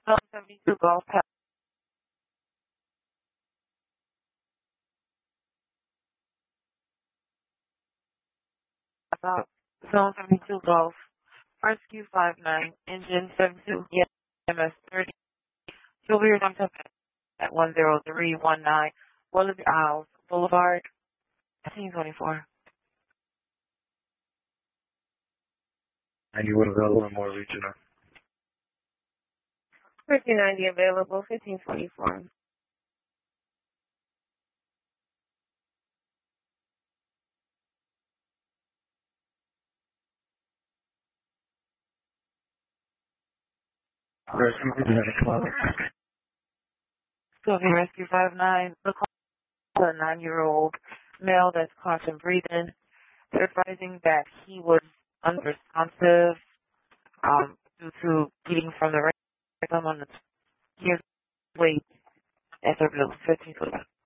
Zone 72 Golf Pass. Zone 72 Golf. First Q59, engine 72, EMS 30. You'll be on at 10319 Willoughby Isles Boulevard, 1824. And you would available in more regional. 1590 available, 1524. Rescue Lieutenant Club. Sylvia Rescue 59. The call a 9-year-old male that's caution breathing. They're advising that he was unresponsive due to bleeding from the rectum on the his weight at the 15